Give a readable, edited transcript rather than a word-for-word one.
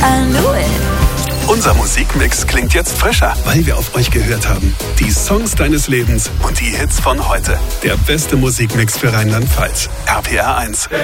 I knew it. Unser Musikmix klingt jetzt frischer, weil wir auf euch gehört haben. Die Songs deines Lebens und die Hits von heute. Der beste Musikmix für Rheinland-Pfalz. RPR 1.